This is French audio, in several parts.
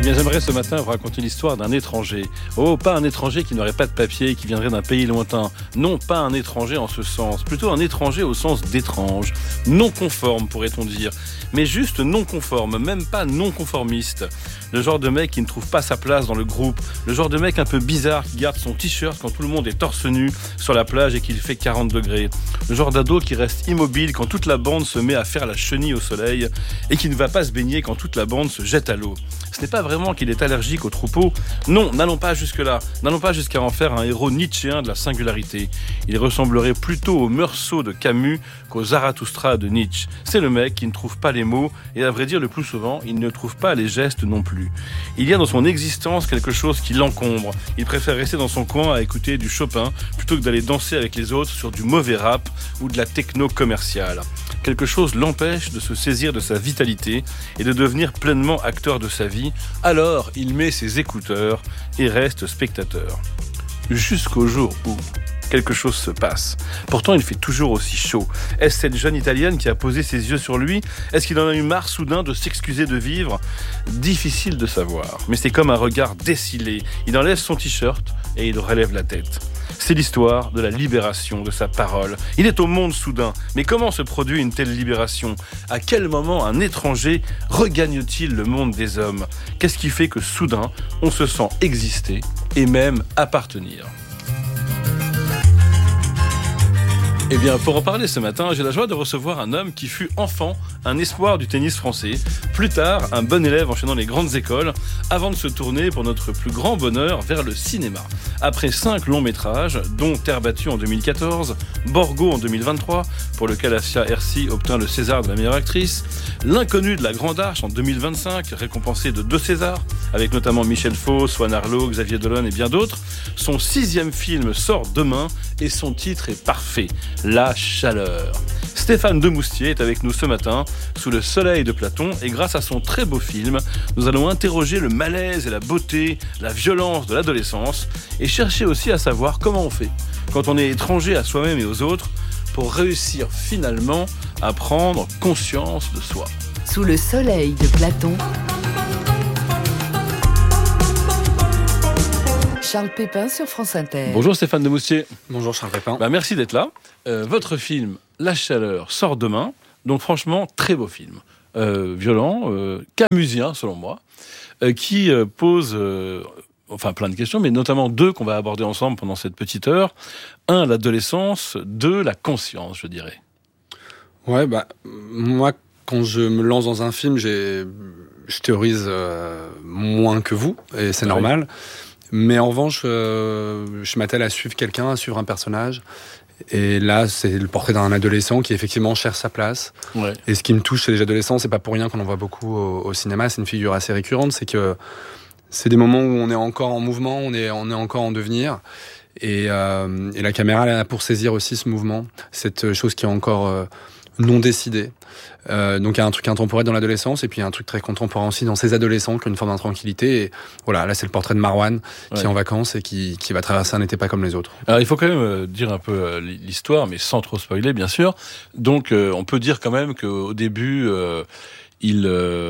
bien, j'aimerais ce matin vous raconter l'histoire d'un étranger. Oh, pas un étranger qui n'aurait pas de papier et qui viendrait d'un pays lointain. Non, pas un étranger en ce sens. Plutôt un étranger au sens d'étrange. Non conforme, pourrait-on dire. Mais juste non conforme, même pas non conformiste. Le genre de mec qui ne trouve pas sa place dans le groupe. Le genre de mec un peu bizarre qui garde son t-shirt quand tout le monde est torse nu sur la plage et qu'il fait 40 degrés. Le genre d'ado qui reste immobile quand toute la bande se met à faire la chenille au soleil et qui ne va pas se baigner quand toute la bande se jette à l'eau. Ce n'est pas vraiment qu'il est allergique au troupeau. Non, n'allons pas jusque-là. N'allons pas jusqu'à en faire un héros nietzschéen de la singularité. Il ressemblerait plutôt au Meursault de Camus qu'au Zarathustra de Nietzsche. C'est le mec qui ne trouve pas les mots et, à vrai dire, le plus souvent, il ne trouve pas les gestes non plus. Il y a dans son existence quelque chose qui l'encombre. Il préfère rester dans son coin à écouter du Chopin plutôt que d'aller danser avec les autres sur du mauvais rap ou de la techno commerciale. Quelque chose l'empêche de se saisir de sa vitalité et de devenir pleinement acteur de sa vie. Alors, il met ses écouteurs et reste spectateur. Jusqu'au jour où quelque chose se passe. Pourtant, il fait toujours aussi chaud. Est-ce cette jeune Italienne qui a posé ses yeux sur lui ? Est-ce qu'il en a eu marre soudain de s'excuser de vivre ? Difficile de savoir. Mais c'est comme un regard décilé. Il enlève son t-shirt et il relève la tête. C'est l'histoire de la libération de sa parole. Il est au monde soudain. Mais comment se produit une telle libération ? À quel moment un étranger regagne-t-il le monde des hommes ? Qu'est-ce qui fait que soudain, on se sent exister et même appartenir ? Eh bien, pour en parler ce matin, j'ai la joie de recevoir un homme qui fut enfant un espoir du tennis français, plus tard un bon élève enchaînant les grandes écoles, avant de se tourner pour notre plus grand bonheur vers le cinéma. Après 5 longs métrages, dont Terre battue en 2014, Borgo en 2023, pour lequel Asia Hersi obtint le César de la meilleure actrice, L'inconnu de la Grande Arche en 2025, récompensé de 2 Césars, avec notamment Michel Faux, Swan Arlo, Xavier Dolan et bien d'autres, son 6e film sort demain et son titre est parfait, La Chaleur. Stéphane Demoustier est avec nous ce matin, sous le soleil de Platon, et grâce à son très beau film, nous allons interroger le malaise et la beauté, la violence de l'adolescence, et chercher aussi à savoir comment on fait, quand on est étranger à soi-même et aux autres, pour réussir finalement à prendre conscience de soi. Sous le soleil de Platon, Charles Pépin sur France Inter. Bonjour Stéphane Demoustier. Bonjour Charles Pépin. Merci d'être là. Votre film La Chaleur sort demain, donc franchement très beau film, violent, camusien selon moi, qui pose plein de questions, mais notamment 2 qu'on va aborder ensemble pendant cette petite heure. 1, l'adolescence, 2, la conscience, je dirais. Ouais, moi quand je me lance dans un film, je théorise moins que vous, et c'est normal. Mais en revanche, je m'attelle à suivre quelqu'un, à suivre un personnage. Et là, c'est le portrait d'un adolescent qui effectivement cherche sa place. Ouais. Et ce qui me touche chez les adolescents, c'est pas pour rien qu'on en voit beaucoup au cinéma. C'est une figure assez récurrente. C'est que c'est des moments où on est encore en mouvement, on est encore en devenir. Et la caméra elle est là pour saisir aussi ce mouvement, cette chose qui est encore non décidée. Donc il y a un truc intemporel dans l'adolescence et puis il y a un truc très contemporain aussi dans ces adolescents qui ont une forme d'intranquillité. Et voilà, là c'est le portrait de Marwan qui est en vacances et qui va traverser un été pas comme les autres. Alors il faut quand même dire un peu l'histoire, mais sans trop spoiler bien sûr. Donc on peut dire quand même qu'au début il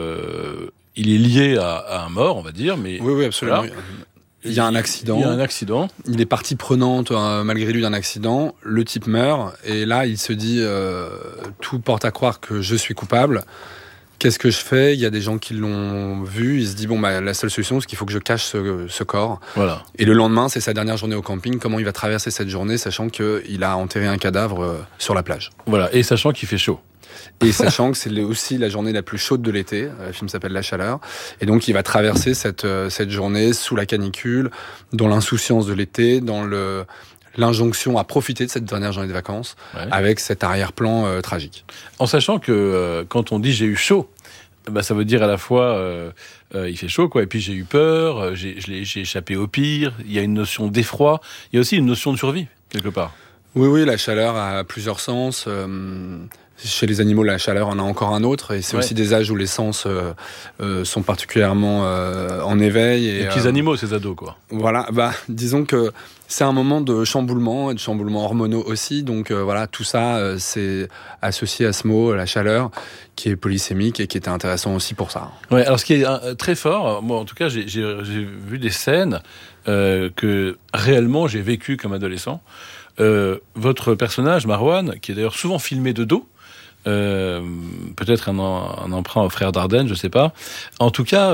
est lié à un mort, on va dire. Mais oui absolument. Voilà. Il y a un accident. Il est partie prenante, malgré lui, d'un accident. Le type meurt. Et là, il se dit, tout porte à croire que je suis coupable. Qu'est-ce que je fais ? Il y a des gens qui l'ont vu. Il se dit, la seule solution, c'est qu'il faut que je cache ce corps. Voilà. Et le lendemain, c'est sa dernière journée au camping. Comment il va traverser cette journée, sachant qu'il a enterré un cadavre sur la plage. Voilà. Et sachant qu'il fait chaud. Et sachant que c'est aussi la journée la plus chaude de l'été, le film s'appelle La Chaleur, et donc il va traverser cette journée sous la canicule, dans l'insouciance de l'été, dans l'injonction à profiter de cette dernière journée de vacances, avec cet arrière-plan tragique. En sachant que quand on dit j'ai eu chaud, ça veut dire à la fois il fait chaud et puis j'ai eu peur, j'ai échappé au pire, il y a une notion d'effroi, il y a aussi une notion de survie quelque part. Oui, la chaleur a plusieurs sens. chez les animaux, la chaleur en a encore un autre, et c'est aussi des âges où les sens sont particulièrement en éveil. Et petits animaux, ces ados, quoi. Voilà, disons que c'est un moment de chamboulement, et de chamboulements hormonaux aussi, donc voilà, tout ça, c'est associé à ce mot, la chaleur, qui est polysémique et qui était intéressant aussi pour ça. Ouais, alors ce qui est très fort, moi en tout cas, j'ai vu des scènes que réellement j'ai vécues comme adolescent. Votre personnage, Marouane, qui est d'ailleurs souvent filmé de dos, peut-être un emprunt aux frères Dardenne, je sais pas. En tout cas,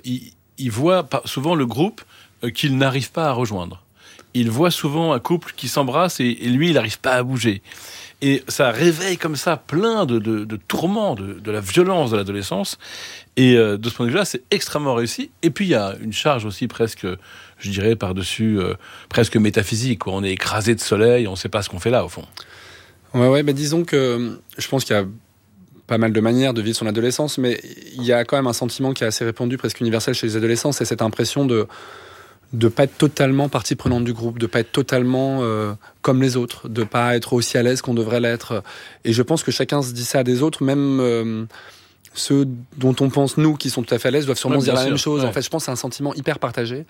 il voit souvent le groupe qu'il n'arrive pas à rejoindre. Il voit souvent un couple qui s'embrasse et lui, il n'arrive pas à bouger. Et ça réveille comme ça plein de tourments, de la violence de l'adolescence. Et de ce point de vue-là, c'est extrêmement réussi. Et puis, il y a une charge aussi presque, je dirais, par-dessus, presque métaphysique, quoi. On est écrasé de soleil, on ne sait pas ce qu'on fait là, au fond. Ouais, disons que je pense qu'il y a pas mal de manières de vivre son adolescence, mais il y a quand même un sentiment qui est assez répandu, presque universel chez les adolescents, c'est cette impression de pas être totalement partie prenante du groupe, de pas être totalement comme les autres, de pas être aussi à l'aise qu'on devrait l'être. Et je pense que chacun se dit ça des autres, même ceux dont on pense, nous, qui sont tout à fait à l'aise, doivent sûrement dire la même chose. Ouais. En fait, je pense que c'est un sentiment hyper partagé.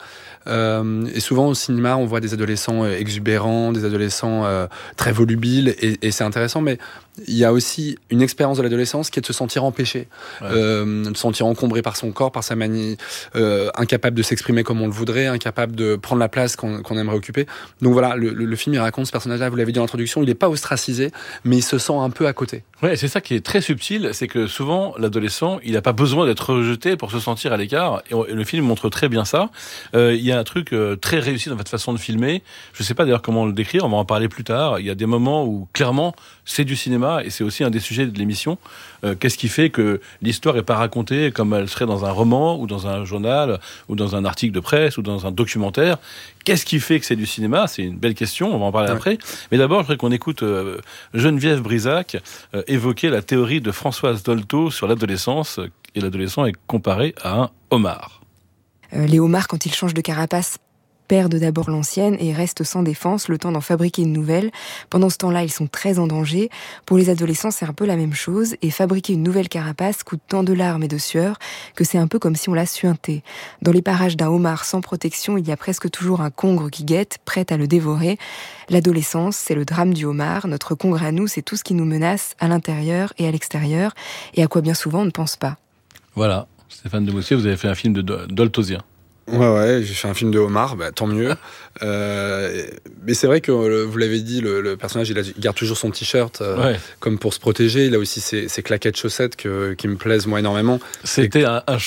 Et souvent, au cinéma, on voit des adolescents exubérants, des adolescents très volubiles, et c'est intéressant, mais il y a aussi une expérience de l'adolescence qui est de se sentir empêché, de se sentir encombré par son corps, par sa manie, incapable de s'exprimer comme on le voudrait, incapable de prendre la place qu'on aimerait occuper. Donc voilà, le film, il raconte ce personnage-là, vous l'avez dit en introduction, il n'est pas ostracisé, mais il se sent un peu à côté. Ouais, c'est ça qui est très subtil, c'est que souvent, l'adolescent, il n'a pas besoin d'être rejeté pour se sentir à l'écart, et le film montre très bien ça. Il y a un truc très réussi dans votre façon de filmer, je ne sais pas d'ailleurs comment le décrire, on va en parler plus tard. Il y a des moments où, clairement, c'est du cinéma, et c'est aussi un des sujets de l'émission. Qu'est-ce qui fait que l'histoire n'est pas racontée comme elle serait dans un roman, ou dans un journal, ou dans un article de presse, ou dans un documentaire? Qu'est-ce qui fait que c'est du cinéma? C'est une belle question, on va en parler après. Mais d'abord, je voudrais qu'on écoute Geneviève Brisac évoquer la théorie de Françoise Dolto sur l'adolescence, et l'adolescent est comparé à un homard. Les homards, quand ils changent de carapace, perdent d'abord l'ancienne et restent sans défense le temps d'en fabriquer une nouvelle. Pendant ce temps-là, ils sont très en danger. Pour les adolescents, c'est un peu la même chose, et fabriquer une nouvelle carapace coûte tant de larmes et de sueur que c'est un peu comme si on la suintait. Dans les parages d'un homard sans protection, il y a presque toujours un congre qui guette, prêt à le dévorer. L'adolescence, c'est le drame du homard. Notre congre à nous, c'est tout ce qui nous menace à l'intérieur et à l'extérieur, et à quoi bien souvent on ne pense pas. Voilà, Stéphane Demoustier, vous avez fait un film de doltosien. Ouais, j'ai fait un film de homard, tant mieux. Mais c'est vrai que, vous l'avez dit, le personnage, il garde toujours son t-shirt, comme pour se protéger. Il a aussi ses claquettes chaussettes qui me plaisent, moi, énormément. C'était un